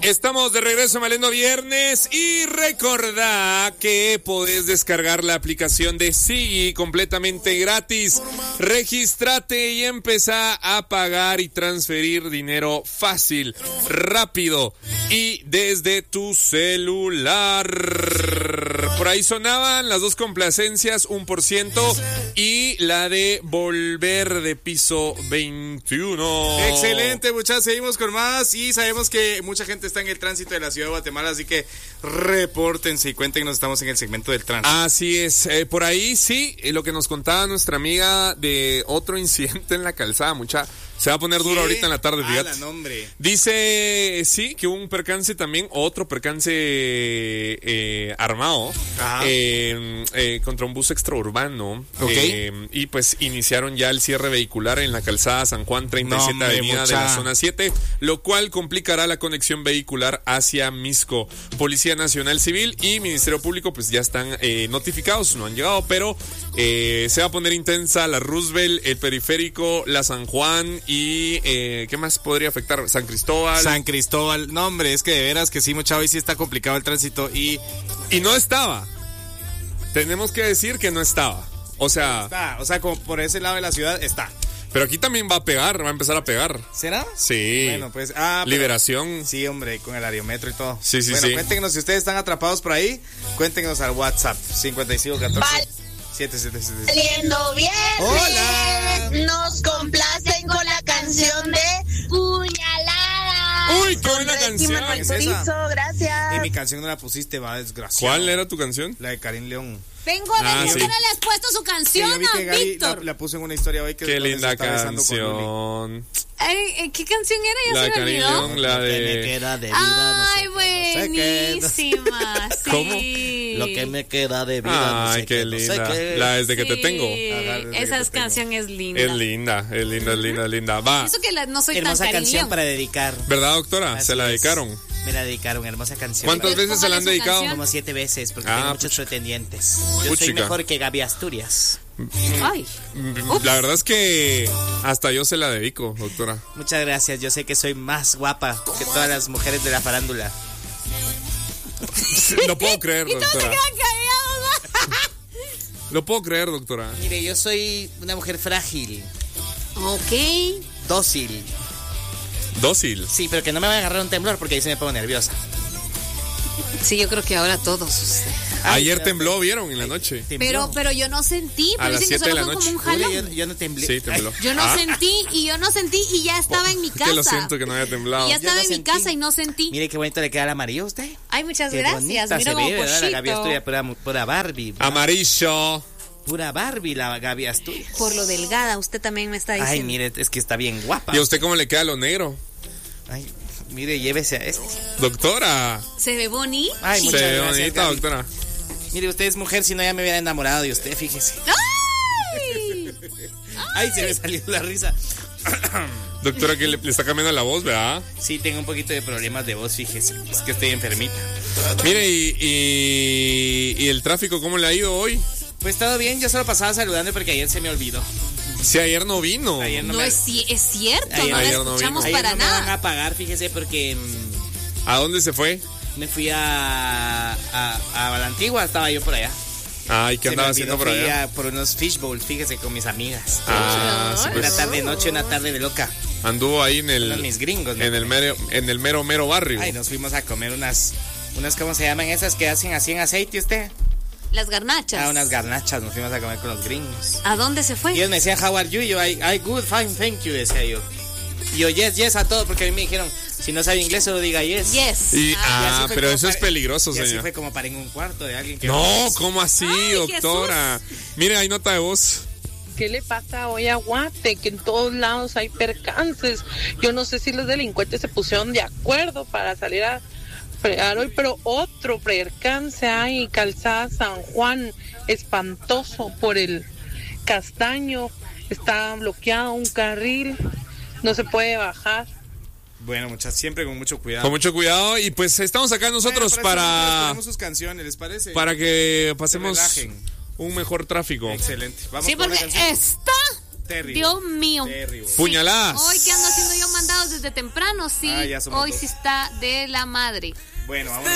Estamos de regreso, Malendo Viernes, y recordá que podés descargar la aplicación de Sigui completamente gratis. Regístrate y empezá a pagar y transferir dinero fácil, rápido y desde tu celular. Por ahí sonaban las dos complacencias, 1% y la de Volver de Piso 21. Excelente, muchachos, seguimos con más y sabemos que mucha gente está en el tránsito de la ciudad de Guatemala, así que repórtense y cuéntenos, estamos en el segmento del tránsito. Así es, por ahí sí, lo que nos contaba nuestra amiga de otro incidente en la calzada, se va a poner duro ahorita en la tarde, fíjate. Nombre. Dice, sí, que hubo un percance también, otro percance armado contra un bus extraurbano. Okay. Y pues iniciaron ya el cierre vehicular en la calzada San Juan 37 Avenida de la zona 7, lo cual complicará la conexión vehicular hacia Misco. Policía Nacional Civil y Ministerio Público pues ya están notificados, no han llegado, pero se va a poner intensa la Roosevelt, el Periférico, la San Juan y ¿qué más podría afectar? San Cristóbal. No, hombre, es que de veras que sí, muchacho, hoy sí está complicado el tránsito y no estaba. Tenemos que decir que no estaba. O sea, como por ese lado de la ciudad está. Pero aquí también va a empezar a pegar. ¿Será? Sí. Bueno, pues, Liberación. Sí, hombre, con el areómetro y todo. Sí. Cuéntenos si ustedes están atrapados por ahí. Cuéntenos al WhatsApp 5514 777. Saliendo bien. Hola. Nos complacen con la canción de Puñalada. Uy, qué buena canción. ¿Es esa? Gracias. Y mi canción no la pusiste, va, desgraciado. ¿Cuál era tu canción? La de Karim León. Vengo a ver, ¿por qué no le has puesto su canción yo vi que a Gaby Víctor? la puse en una historia hoy que Qué linda se está besando con canción. Ay, ¿qué canción era? Ya La se de me Karim olvidó. León, la Lo que me de... queda de vida, Ay, no sé qué, buenísima. Sí. ¿Cómo? Lo que me queda de vida, no Ay, sé qué qué, no sé linda. qué. La Desde que te tengo. Esa canción es linda. Es linda. Va. Eso que no soy Hermosa tan Karim canción León. para dedicar. ¿Verdad, doctora? Así Se la es. dedicaron. Me la dedicaron, hermosa canción. ¿Cuántas veces se la han Póngale su dedicado? canción. Como 7 veces, porque Ah, tengo muchos pucha. pretendientes. Yo soy Puchica. mejor que Gaby Asturias. Ay. La verdad es que hasta yo se la dedico, doctora. Muchas gracias, yo sé que soy más guapa que todas las mujeres de la farándula. Lo puedo creer, Y todos se doctora. quedan callados. Lo puedo creer, doctora. Mire, yo soy una mujer frágil, Ok. dócil. Dócil. Sí, pero que no me va a agarrar un temblor porque ahí se me pongo nerviosa. Sí, yo creo que ahora todos. Ayer tembló, ¿vieron? En la noche. Tembló. Pero yo no sentí. A Pero las dicen que 7 de solo la fue como un noche. jalón. Uy, yo no temblé. Sí, tembló. Yo no sentí y ya estaba en mi casa. Que lo siento que no haya temblado. Y ya estaba Yo no en mi sentí. casa y no sentí. Mire qué bonito le queda el amarillo a usted. Ay, muchas Qué gracias. bonita Mira se como ve, ¿verdad? La Gaby Asturias, pollito. pura Barbie. Amarillo. Pura Barbie, la Gaby Asturias. Por lo delgada, usted también me está diciendo. Ay, mire, es que está bien guapa. ¿Y a usted cómo le queda lo negro? Ay, mire, llévese a este. Doctora. Se ve bonito. Ay, Se muchas ve gracias, bonita, Gaby. doctora. Mire, usted es mujer, si no ya me hubiera enamorado de usted, fíjese. ¡Ay! Ay, se me salió la risa. Doctora, que le está cambiando la voz, ¿verdad? Sí, tengo un poquito de problemas de voz, fíjese. Es que estoy enfermita. Mire, y el tráfico, ¿cómo le ha ido hoy? Pues todo bien, yo solo pasaba saludando porque ayer se me olvidó. Si ayer no vino. Ayer No es cierto, Ayer no la no escuchamos vino. Ayer para no me van nada. a pagar, fíjese, porque ¿A dónde se fue? me fui a la Antigua, estaba yo por allá. Ay, ¿qué Se me andaba olvidó, haciendo por fui allá? por unos fishbowl, fíjese, con mis amigas. Ah, sí, Una pues, tarde noche, una tarde de loca. anduvo ahí en Con mis gringos. ¿no? en el mero barrio. Ay, nos fuimos a comer unas, ¿cómo se llaman esas que hacen así en aceite usted? Las garnachas. Unas garnachas, nos fuimos a comer con los gringos. ¿A dónde se Y fue? ellos me decían, how are you? Y yo, I good, fine, thank you, decía yo. Y yo, yes, a todo, porque a mí me dijeron, si no sabe inglés, solo diga yes. Yes. Y, Y así fue pero como eso es peligroso, Y así señor. fue como para en un cuarto de alguien que... No, ¿cómo así, Ay, doctora? Mire, hay nota de voz. ¿Qué le pasa hoy a Guate? Que en todos lados hay percances. Yo no sé si los delincuentes se pusieron de acuerdo para salir a fregar hoy, pero otro percance hay, calzada San Juan, espantoso por el Castaño. Está bloqueado un carril, no se puede bajar. Bueno, muchachos, siempre con mucho cuidado. Con mucho cuidado. Y pues estamos acá nosotros para Ponemos sus canciones, ¿les parece? para que Se pasemos relajen. un mejor tráfico. Excelente. Vamos Sí, con porque una canción. está. Terrible. Dios mío. Terrible. Puñaladas. Hoy, ¿qué ando haciendo yo mandado conectados desde temprano, sí. Ah, ya somos Hoy dos. sí está de la madre. Bueno, vamos.